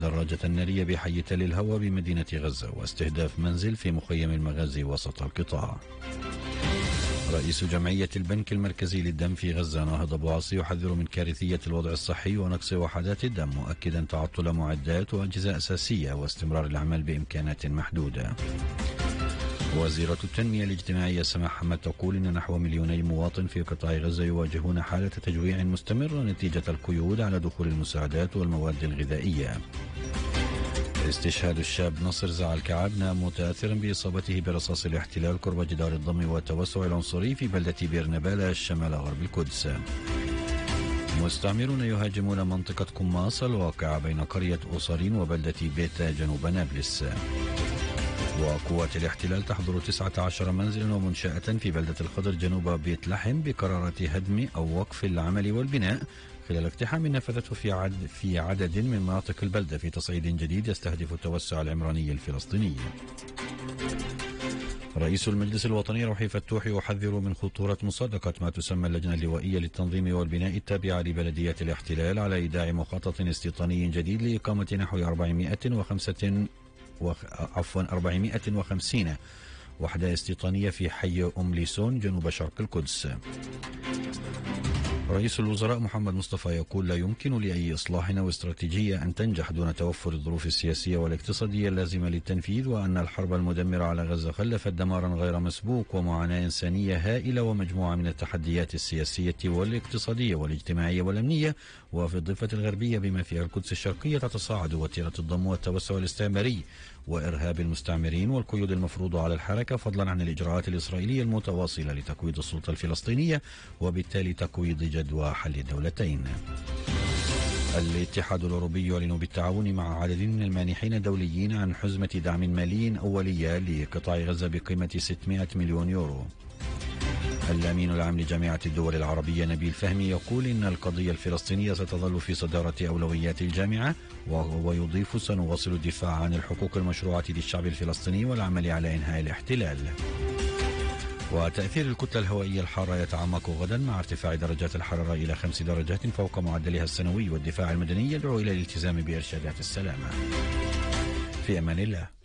دراجة نارية بحي تل الهوى بمدينة غزة، واستهداف منزل في مخيم المغازي وسط القطاع. رئيس جمعية البنك المركزي للدم في غزة ناهض أبو عاصي يحذر من كارثية الوضع الصحي ونقص وحدات الدم، مؤكدا تعطل معدات وأجهزة أساسية واستمرار الأعمال بإمكانات محدودة. وزيرة التنمية الاجتماعية سماح حمد تقول إن نحو 2 مواطن في قطاع غزة يواجهون حالة تجويع مستمرة نتيجة القيود على دخول المساعدات والمواد الغذائية. استشهاد الشاب نصر زعل كعبنا متأثرا بإصابته برصاص الاحتلال قرب جدار الضم والتوسع العنصري في بلدة بيرنبالة شمال غرب القدس. مستعمرون يهاجمون منطقة قماص الواقعة بين قرية أوصارين وبلدة بيتا جنوب نابلس. وقوات الاحتلال تحظر 19 منزلا ومنشأة في بلدة الخضر جنوب بيت لحم بقرارة هدم أو وقف العمل والبناء خلال اقتحام نفذته في عدد من مناطق البلدة في تصعيد جديد يستهدف التوسع العمراني الفلسطيني. رئيس المجلس الوطني روحي فتوح يحذر من خطورة مصادقة ما تسمى اللجنة اللوائية للتنظيم والبناء التابعة لبلديات الاحتلال على إيداع مخطط استيطاني جديد لإقامة نحو 450 وحدة استيطانية في حي أم ليسون جنوب شرق القدس. رئيس الوزراء محمد مصطفى يقول لا يمكن لأي إصلاح أو استراتيجية أن تنجح دون توفر الظروف السياسية والاقتصادية اللازمة للتنفيذ، وأن الحرب المدمرة على غزة خلفت دمارا غير مسبوق ومعاناة إنسانية هائلة ومجموعة من التحديات السياسية والاقتصادية والاجتماعية والأمنية، وفي الضفة الغربية بما فيها القدس الشرقية تتصاعد وتيرة الضم والتوسع الاستعماري وإرهاب المستعمرين والقيود المفروضة على الحركة، فضلا عن الإجراءات الإسرائيلية المتواصلة لتقويض السلطة الفلسطينية وبالتالي تقويض جدوى حل الدولتين. الاتحاد الأوروبي يعلن بالتعاون مع عدد من المانحين الدوليين عن حزمة دعم مالي أولية لقطاع غزة بقيمة 600 مليون يورو. الأمين العام لجامعة الدول العربية نبيل فهمي يقول إن القضية الفلسطينية ستظل في صدارة أولويات الجامعة، ويضيف سنواصل الدفاع عن الحقوق المشروعة للشعب الفلسطيني والعمل على إنهاء الاحتلال. وتأثير الكتلة الهوائية الحارة يتعمق غدا مع ارتفاع درجات الحرارة إلى 5 درجات فوق معدلها السنوي، والدفاع المدني يدعو إلى الالتزام بإرشادات السلامة. في أمان الله.